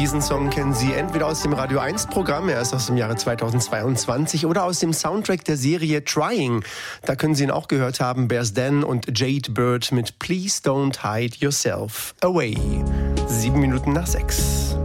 Diesen Song kennen Sie entweder aus dem Radio 1 Programm, er ist aus dem Jahre 2022, oder aus dem Soundtrack der Serie Trying. Da können Sie ihn auch gehört haben, Bears Den und Jade Bird mit Please Don't Hide Yourself Away. 7 Minuten nach 6.